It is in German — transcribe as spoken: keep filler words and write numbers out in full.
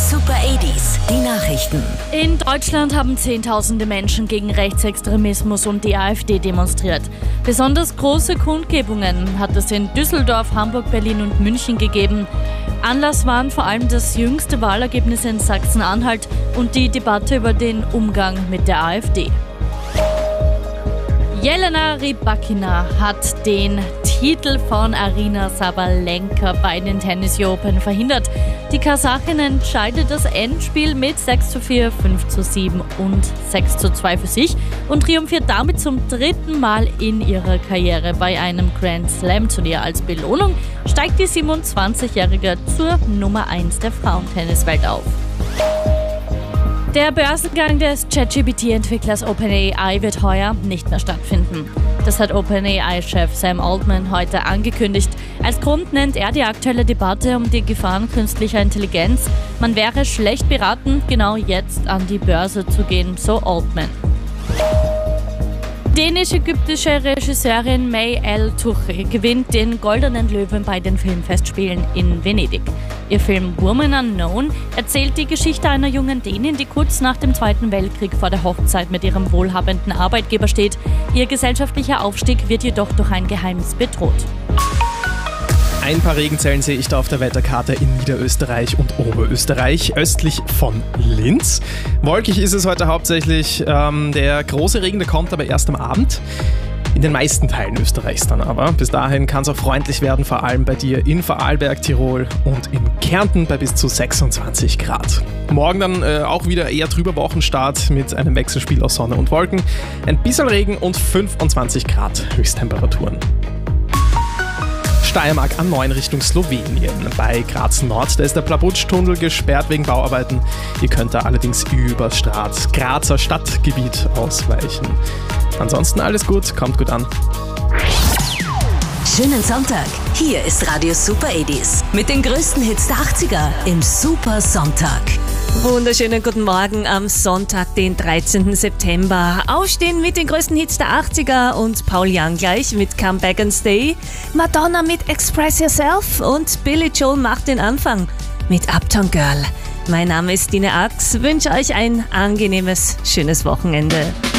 Super achtziger, die Nachrichten. In Deutschland haben Zehntausende Menschen gegen Rechtsextremismus und die AfD demonstriert. Besonders große Kundgebungen hat es in Düsseldorf, Hamburg, Berlin und München gegeben. Anlass waren vor allem das jüngste Wahlergebnis in Sachsen-Anhalt und die Debatte über den Umgang mit der AfD. Jelena Rybakina hat den Titel von Aryna Sabalenka bei den Tennis Open verhindert. Die Kasachin entscheidet das Endspiel mit sechs zu vier, fünf zu sieben und sechs zu zwei für sich und triumphiert damit zum dritten Mal in ihrer Karriere bei einem Grand Slam Turnier. Als Belohnung steigt die siebenundzwanzigjährige zur Nummer eins der Frauentenniswelt auf. Der Börsengang des ChatGPT-Entwicklers OpenAI wird heuer nicht mehr stattfinden. Das hat OpenAI-Chef Sam Altman heute angekündigt. Als Grund nennt er die aktuelle Debatte um die Gefahren künstlicher Intelligenz. Man wäre schlecht beraten, genau jetzt an die Börse zu gehen, so Altman. Dänisch-ägyptische Regisseurin May El Tuche gewinnt den Goldenen Löwen bei den Filmfestspielen in Venedig. Ihr Film Woman Unknown erzählt die Geschichte einer jungen Dänin, die kurz nach dem Zweiten Weltkrieg vor der Hochzeit mit ihrem wohlhabenden Arbeitgeber steht. Ihr gesellschaftlicher Aufstieg wird jedoch durch ein Geheimnis bedroht. Ein paar Regenzellen sehe ich da auf der Wetterkarte in Niederösterreich und Oberösterreich, östlich von Linz. Wolkig ist es heute hauptsächlich. Ähm, der große Regen, der kommt aber erst am Abend. In den meisten Teilen Österreichs dann aber. Bis dahin kann es auch freundlich werden, vor allem bei dir in Vorarlberg, Tirol und in Kärnten bei bis zu sechsundzwanzig Grad. Morgen dann äh, auch wieder eher trüber Wochenstart mit einem Wechselspiel aus Sonne und Wolken. Ein bisschen Regen und fünfundzwanzig Grad Höchsttemperaturen. Steiermark A neun Richtung Slowenien. Bei Graz Nord, da ist der Plabutsch-Tunnel gesperrt wegen Bauarbeiten. Ihr könnt da allerdings über Strat Grazer Stadtgebiet ausweichen. Ansonsten alles gut, kommt gut an. Schönen Sonntag. Hier ist Radio Super achtziger mit den größten Hits der achtziger im Super Sonntag. Wunderschönen guten Morgen am Sonntag, den dreizehnten September. Aufstehen mit den größten Hits der achtziger und Paul Young gleich mit Come Back and Stay, Madonna mit Express Yourself und Billy Joel macht den Anfang mit Uptown Girl. Mein Name ist Dine Ax, wünsche euch ein angenehmes, schönes Wochenende.